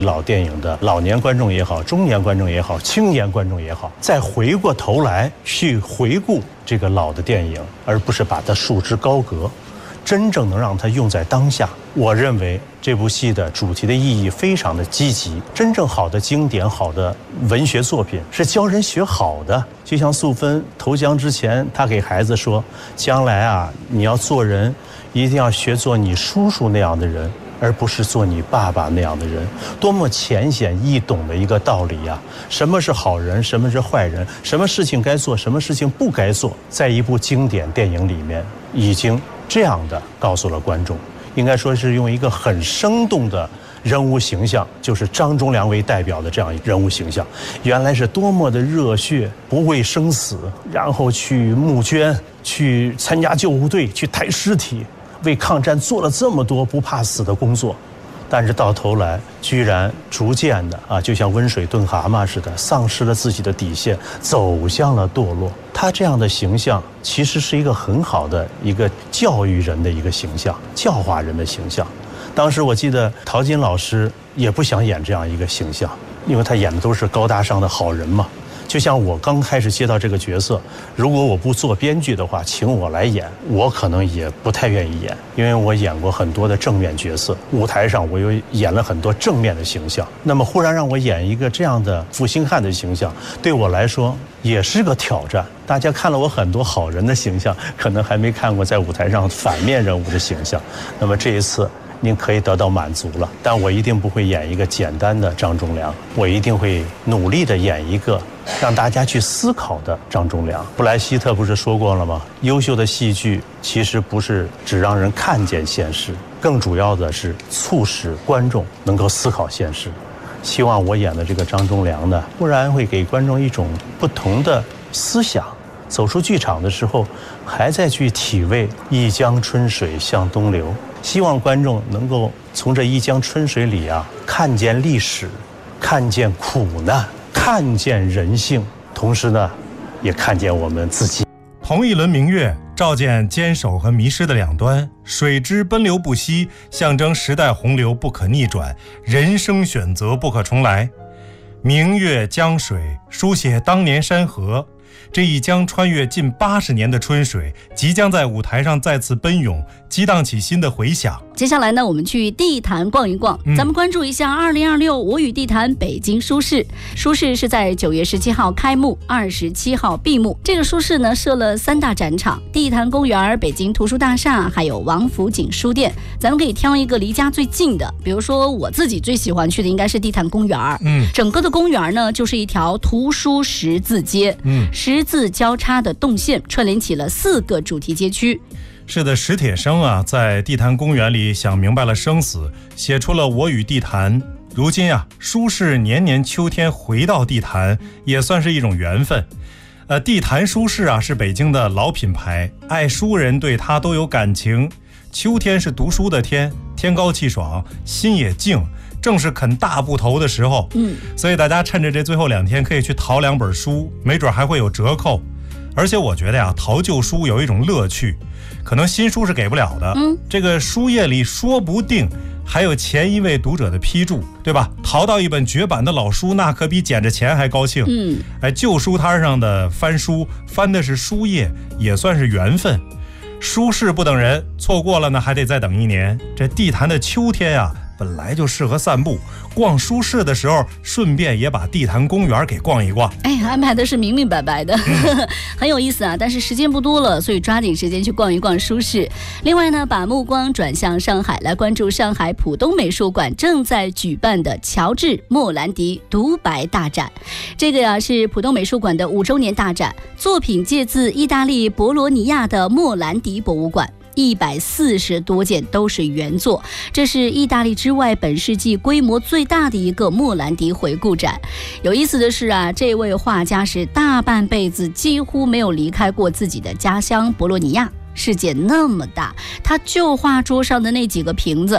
老电影的老年观众也好，中年观众也好，青年观众也好，再回过头来去回顾这个老的电影，而不是把它束之高阁，真正能让它用在当下。我认为这部戏的主题的意义非常的积极。真正好的经典、好的文学作品是教人学好的。就像素芬投江之前，他给孩子说，将来啊，你要做人一定要学做你叔叔那样的人，而不是做你爸爸那样的人。多么浅显易懂的一个道理呀！什么是好人，什么是坏人，什么事情该做，什么事情不该做，在一部经典电影里面已经这样的告诉了观众。应该说是用一个很生动的人物形象，就是张忠良为代表的这样人物形象，原来是多么的热血，不畏生死，然后去募捐，去参加救护队，去抬尸体，为抗战做了这么多不怕死的工作。但是到头来居然逐渐的就像温水炖蛤蟆似的，丧失了自己的底线，走向了堕落。他这样的形象其实是一个很好的一个教育人的一个形象，教化人的形象。当时我记得陶金老师也不想演这样一个形象，因为他演的都是高大上的好人嘛。就像我刚开始接到这个角色，如果我不做编剧的话，请我来演，我可能也不太愿意演，因为我演过很多的正面角色，舞台上我又演了很多正面的形象。那么忽然让我演一个这样的负心汉的形象，对我来说也是个挑战。大家看了我很多好人的形象，可能还没看过在舞台上反面人物的形象。那么这一次您可以得到满足了，但我一定不会演一个简单的张忠良，我一定会努力的演一个让大家去思考的张忠良。布莱希特不是说过了吗？优秀的戏剧其实不是只让人看见现实，更主要的是促使观众能够思考现实。希望我演的这个张忠良呢，不然会给观众一种不同的思想，走出剧场的时候还在去体味一江春水向东流。希望观众能够从这一江春水里看见历史，看见苦难，看见人性，同时呢也看见我们自己。 同一轮明月照见坚守和迷失的两端，水之奔流不息，象征时代洪流不可逆转，人生选择不可重来。明月江水书写当年山河，这一江穿越近80年的春水即将在舞台上再次奔涌，激荡起新的回响。 接下来呢，我们去地坛逛一逛，咱们关注一下2026我与地坛北京书市。书市是在9月17号开幕，27号闭幕。这个书市呢设了3大展场，地坛公园、北京图书大厦，还有王府井书店。咱们可以挑一个离家最近的，比如说我自己最喜欢去的应该是地坛公园。整个的公园呢就是一条图书十字街，十字交叉的动线串联起了4个主题街区。 是的，史铁生在地坛公园里想明白了生死，写出了我与地坛。如今书市年年秋天回到地坛，也算是一种缘分。地坛书市是北京的老品牌，爱书人对它都有感情。秋天是读书的天，天高气爽，心也静，正是啃大部头的时候。所以大家趁着这最后2天可以去淘2本书，没准还会有折扣。而且我觉得淘旧书有一种乐趣，可能新书是给不了的。这个书页里说不定还有前一位读者的批注，对吧？淘到一本绝版的老书，那可比捡着钱还高兴。旧书摊上的翻书，翻的是书页，也算是缘分。书市不等人，错过了呢还得再等1年。这地坛的秋天本来就适合散步，逛书市的时候顺便也把地坛公园给逛一逛。 安排的是明明白白的，很有意思但是时间不多了，所以抓紧时间去逛一逛书市。另外呢，把目光转向上海，来关注上海浦东美术馆正在举办的乔治·莫兰迪独白大展。这个是浦东美术馆的5周年大展，作品借自意大利博罗尼亚的莫兰迪博物馆。140多件都是原作，这是意大利之外本世纪规模最大的一个莫兰迪回顾展。有意思的是这位画家是大半辈子几乎没有离开过自己的家乡博洛尼亚。世界那么大，他就画桌上的那几个瓶子，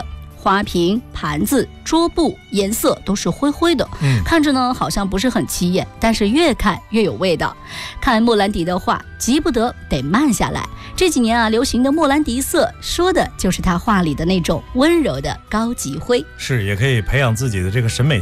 花瓶、盘子、桌布颜色都是灰灰的，看着呢好像不是很起眼，但是越看越有味道。看莫兰迪的画，急不得得慢下来。这几年啊，流行的莫兰迪色，说的就是他画里的那种温柔的高级灰。 是，也可以培养自己的这个审美